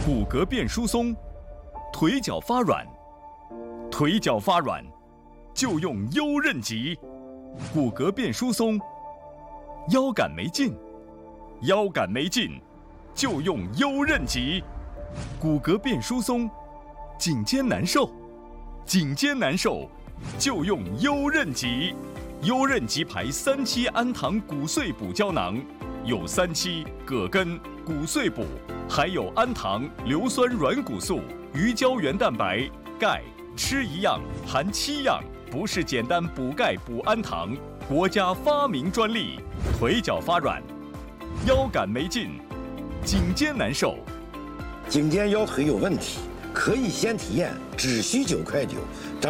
骨骼变疏松，腿脚发软，腿脚发软就用优韧脊。骨骼变疏松，腰杆没劲，腰杆没劲就用优韧脊。骨骼变疏松，颈肩难受，颈肩难受就用优韧脊。优韧脊牌3期氨糖骨碎补胶囊，有3期葛根、骨碎补，还有氨糖、硫酸软骨素、鱼胶原蛋白、钙，吃一样含7样，不是简单补钙补氨糖，国家发明专利。腿脚发软，腰杆没劲，颈肩难受， 颈肩腰腿有问题，可以先体验，只需9.9块。